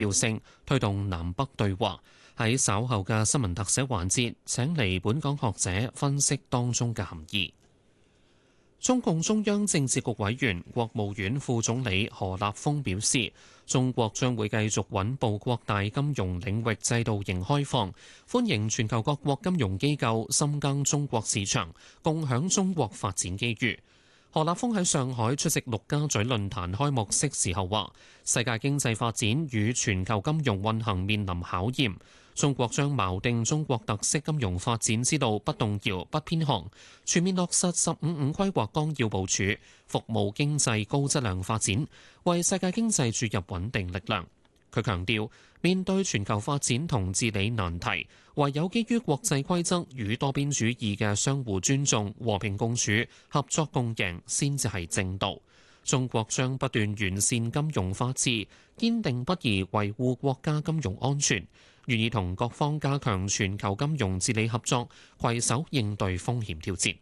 要性，推動南北對話。喺稍後嘅新聞特寫環節，請嚟本港學者分析當中嘅含義。中共中央政治局委員、國務院副總理何立峰表示，中國將會繼續穩步擴大金融領域制度型開放，歡迎全球各國金融機構深耕中國市場，共享中國發展機遇。何立峰喺上海出席陸家嘴論壇開幕式時候話，世界經濟發展與全球金融運行面臨考驗，中國將錨定中國特色金融發展之道不動搖、不偏航，全面落實15+5規劃綱要部署，服務經濟高質量發展，為世界經濟注入穩定力量。佢強調，面對全球發展同治理難題，唯有基於國際規則與多邊主義嘅相互尊重、和平共處、合作共贏，先至係正道。中國將不斷完善金融法治，堅定不移維護國家金融安全，願意同各方加強全球金融治理合作，攜手應對風險挑戰。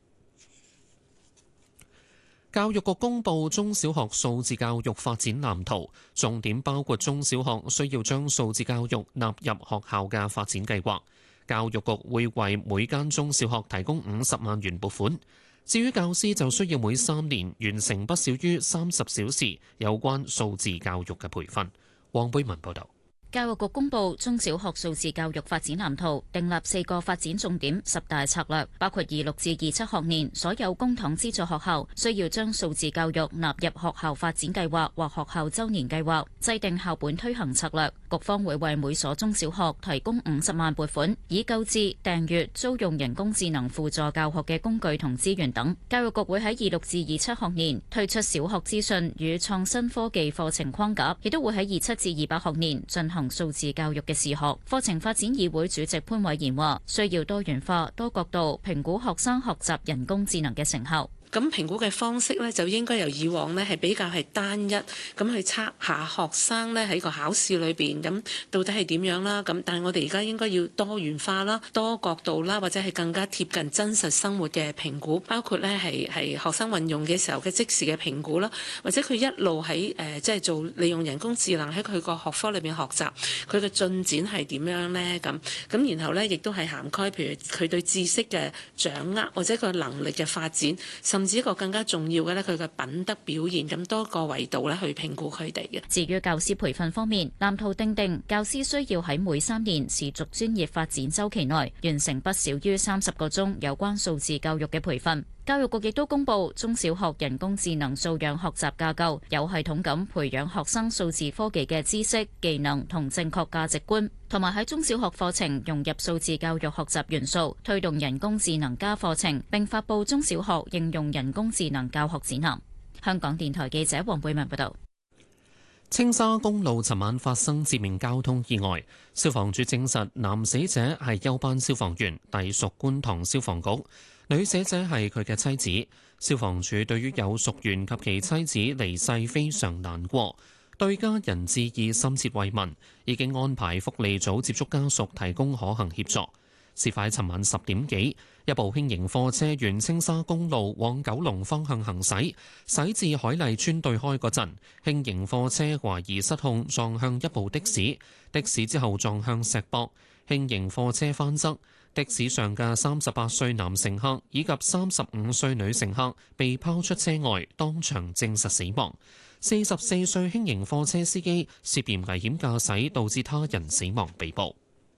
教育局公布中小學數字教育發展藍圖，重點包括中小學需要將數字教育納入學校嘅發展計劃。教育局會為每間中小學提供50萬元撥款。至於教師就需要每3年完成不少於30小時有關數字教育嘅培訓。黃貝文報導。 教育局公布中小學數字教育發展藍圖，訂立4個發展重點、10大策略，包括26至27學年所有公帑資助學校需要將數字教育納入學校發展計劃或學校週年計劃，制定校本推行策略。局方會為每所中小學提供50萬撥款，以購置、訂閱、租用人工智能輔助教學嘅工具同資源等。教育局會喺26至27學年推出小學資訊與創新科技課程框架，亦都會喺27至28學年進行數字教育嘅視學。課程發展議會主席潘偉賢話，需要多元化、多角度評估學生學習人工智能嘅成效。 咁評估嘅方式呢，就應該由以往呢係比較係單一咁去測下學生呢喺個考試裏邊咁到底係點樣啦。咁但係我哋而家應該要多元化啦、多角度啦，或者係更加貼近真實生活嘅評估，包括呢係學生運用嘅時候嘅即時嘅評估啦，或者佢一路喺即係做利用人工智能喺佢個學科裏邊學習，佢嘅進展係點樣呢？咁然後呢，亦都係涵蓋譬如佢對知識嘅掌握或者個能力嘅發展，甚至一個更加重要嘅咧，佢嘅品德表現，咁多個維度咧去評估佢哋嘅。 至於教師培訓方面，藍圖訂定教師需要喺每3年持續專業發展週期內完成不少於30個鐘有關數字教育嘅培訓。教育局亦都公布中小學人工智能素養學習架構，有系統咁培養學生數字科技嘅知識、技能同正確價值觀，同埋喺中小學課程融入數字教育學習元素，推動人工智能加課程，並發布中小學應用人工智能教學指南。香港電台記者黃貝文報道。 青沙公路尋晚發生致命交通意外，消防處證實男死者係休班消防員，隸屬觀塘消防局。女死者係佢嘅妻子。消防處對於有屬員及其妻子離世非常難過，對家人致以深切慰問，已經安排福利組接觸家屬，提供可行協助。事發喺尋晚10點幾，一部輕型貨車沿青沙公路往九龍方向行駛，駛至海麗村對開嗰陣，輕型貨車懷疑失控撞向一部的士，的士之後撞向石壆，輕型貨車翻側。的士上嘅38歲男乘客以及35歲女乘客被拋出車外，當場證實死亡。44歲輕型貨車司機涉嫌危險駕駛導致他人死亡被捕。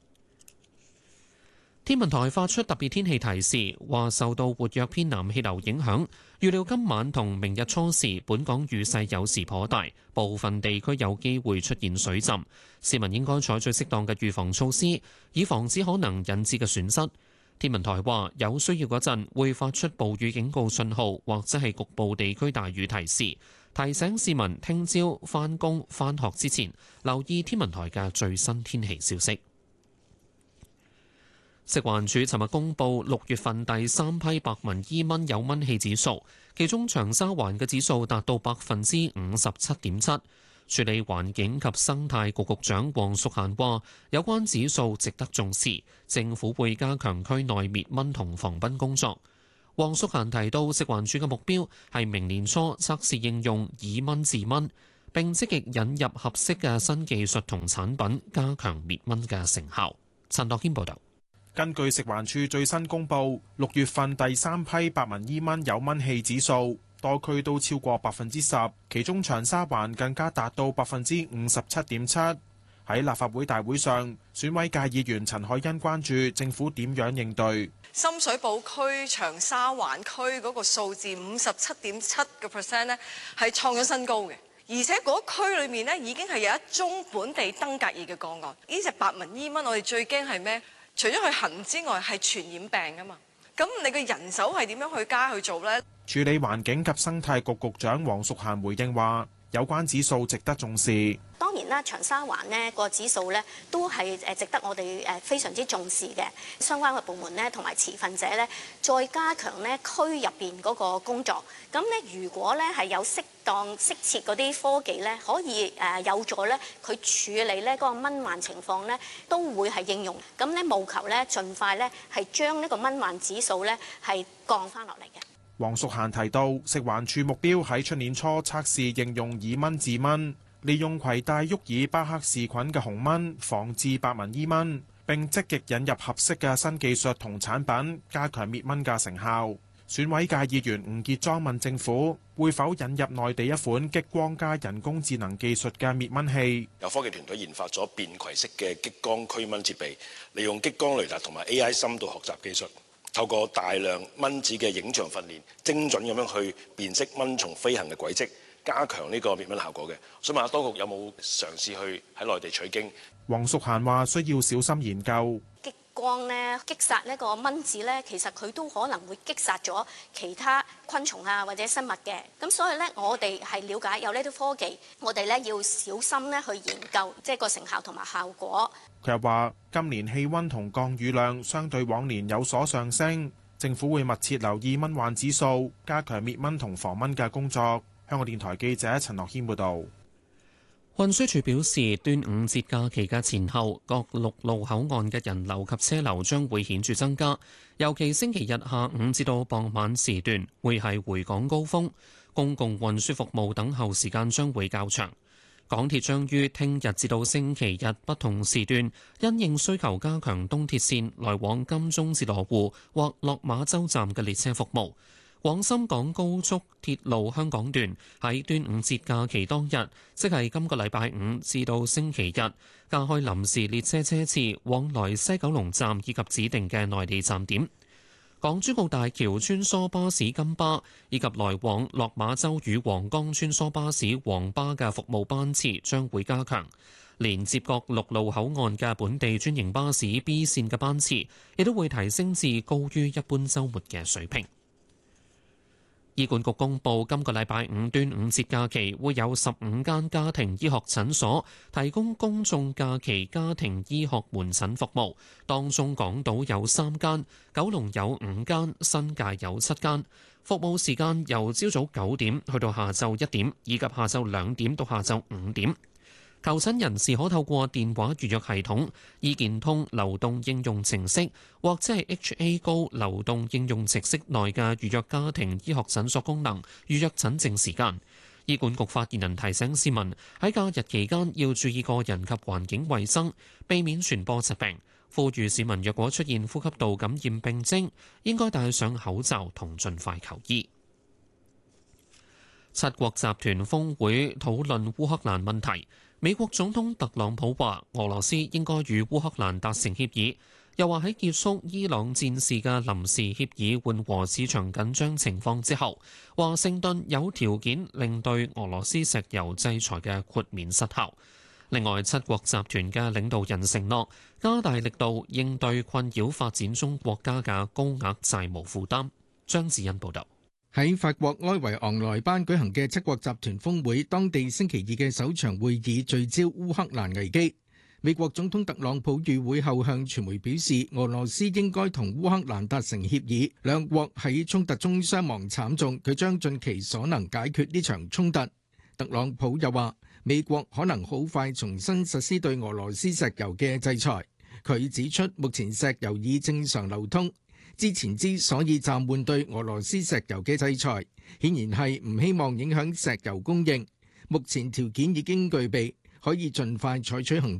天文台發出特別天氣提示，話受到活躍偏南氣流影響，預料今晚同明日初時本港雨勢有時頗大，部分地區有機會出現水浸。市民應該採取適當嘅預防措施，以防止可能引致嘅損失。天文台話有需要嗰陣會發出暴雨警告信號，或者係局部地區大雨提示，提醒市民聽朝返工返學之前留意天文台嘅最新天氣消息。食環署尋日公布6月份第3批白紋伊蚊有蚊氣指數，其中長沙灣嘅指數達到57.7%。處理環境及生態局局長黃淑嫻話：有關指數值得重視，政府會加強區內滅蚊同防蚊工作。黃淑嫻提到，食環署嘅目標係明年初測試應用以蚊治蚊。 並積極引入合適嘅新技術同產品，加強滅蚊嘅成效。陳樂軒報導。 根據食環署最新公佈，6月份第三批白紋伊蚊有蚊氣指數，多區都超過10%，其中長沙灣更加達到57.7%。喺立法會大會上，選委界議員陳凱欣關注政府點樣應對。 深水埗區、長沙灣區嗰個數字57.7%呢，係創咗新高嘅，而且嗰區裏面呢，已經係有一宗本地登革熱嘅個案。呢隻白紋伊蚊我哋最驚係咩？除咗佢痕之外，係傳染病啊嘛。咁你嘅人手係點樣去加去做呢？ 處理環境及生態局局長黃淑嫻回應話，有關指數值得重視。 當然啦，長沙灣呢個指數呢都係值得我哋非常之重視嘅。相關嘅部門呢同埋持份者呢，再加強呢區入邊嗰個工作。咁呢，如果呢係有適當適切嗰啲科技呢，可以有助呢佢處理呢嗰個蚊患情況呢，都會係應用。咁呢，務求呢盡快呢係將呢個蚊患指數呢係降翻落嚟嘅。 黃淑嫻提到，食環署目標喺出年初測試應用以蚊治蚊，利用攜帶沃爾巴克氏菌嘅紅蚊防治白紋伊蚊，並積極引入合適嘅新技術同產品，加強滅蚊嘅成效。選委界議員吳傑莊問政府會否引入內地一款激光加人工智能技術嘅滅蚊器。 有科技團隊研發咗便攜式嘅激光驅蚊設備，利用激光雷達同埋 AI 深度學習技術，透過大量蚊子嘅影像訓練，精準咁樣去辨識蚊蟲飛行嘅軌跡，加強呢個滅蚊效果嘅。想問下當局有冇嘗試去喺內地取經？ 黃淑嫻話需要小心研究。 激光呢擊殺呢個蚊子呢，其實佢都可能會擊殺咗其他昆蟲啊或者生物嘅。咁所以呢，我哋係了解有呢啲科技，我哋呢要小心呢去研究，即係個成效同埋效果。 佢又話：今年氣温同降雨量相對往年有所上升，政府會密切留意蚊患指數，加強滅蚊同防蚊嘅工作。香港電台記者陳樂軒報導。 運輸署表示，端午節假期嘅前後，各陸路口岸嘅人流及車流將會顯著增加，尤其星期日下午至到傍晚時段會係回港高峰，公共運輸服務等候時間將會較長。港鐵將於聽日至到星期日不同時段，因應需求加強東鐵線來往金鐘至羅湖或落馬洲站嘅列車服務。廣深港高速鐵路香港段喺端午節假期當日，即係今個禮拜五至到星期日，加開臨時列車車次往來西九龍站以及指定嘅內地站點。港珠澳大橋穿梭巴士金巴以及來往落馬洲與皇崗穿梭巴士黃巴嘅服務班次將會加強，連接各陸路口岸嘅本地專營巴士 B 線嘅班次亦都會提升至高於一般週末嘅水平。醫管局公布，今個禮拜五端午節假期會有15間家庭醫學診所提供公眾假期家庭醫學門診服務，當中港島有3間，九龍有5間，新界有7間。服務時間由朝早9點去到下晝1點，以及下晝2點到下晝5點。求診人士可透過電話預約系統、醫健通流動應用程式或者係 HA 高流動應用程式內嘅預約家庭醫學診所功能預約診症時間。醫管局發言人提醒市民喺假日期間要注意個人及環境衛生，避免傳播疾病。呼籲市民若果出現呼吸道感染病徵，應該戴上口罩同盡快求醫。七國集團峰會討論烏克蘭問題。美國總統特朗普話：俄羅斯應該與烏克蘭達成協議，又話喺結束伊朗戰事嘅臨時協議緩和市場緊張情況之後，華盛頓有條件令對俄羅斯石油制裁嘅豁免失效。另外，七國集團嘅領導人承諾加大力度應對困擾發展中國家嘅高額債務負擔。張子欣報導。 喺法國埃維昂萊班舉行嘅七國集團峰會，當地星期二嘅首場會議聚焦烏克蘭危機。美國總統特朗普與會後向傳媒表示，俄羅斯應該同烏克蘭達成協議，兩國喺衝突中傷亡慘重，佢將盡其所能解決呢場衝突。特朗普又話，美國可能好快重新實施對俄羅斯石油嘅制裁。佢指出，目前石油已正常流通。之前之所以暫緩對俄羅斯石油嘅制裁，顯然係唔希望影響石油供應。 目前條件已經具備，可以盡快採取行動。